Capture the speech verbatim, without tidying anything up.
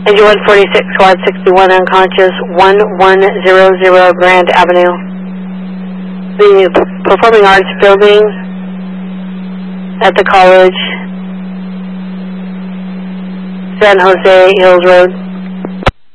Engine one forty-six, squad sixty-one unconscious, one one zero zero Grand Avenue. The Performing Arts Building at the college, San Jose Hills Road.